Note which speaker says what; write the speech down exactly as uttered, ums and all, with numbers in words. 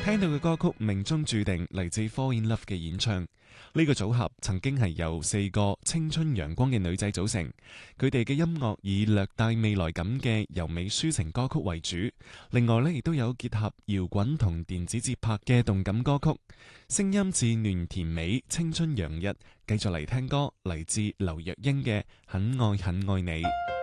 Speaker 1: 聽到嘅歌曲命中注定嚟自Fall in Love嘅演唱。呢個組合曾經係由四個青春陽光嘅女仔組成，佢哋嘅音樂以略帶未來感嘅柔美抒情歌曲為主，另外呢亦都有結合搖滾同電子節拍嘅動感歌曲，聲音自嫩甜美，青春洋溢。繼續嚟聽歌，嚟自劉若英嘅《很愛很愛你》。